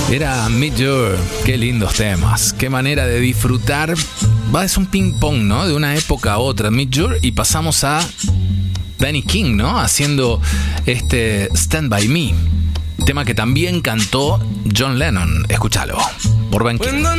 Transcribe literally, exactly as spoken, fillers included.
Era Meet You, qué lindos temas, qué manera de disfrutar. Va, es un ping pong, ¿no? De una época a otra, Meet You, y pasamos a Benny King, ¿no? Haciendo este Stand By Me, tema que también cantó John Lennon. Escúchalo, por Ben King.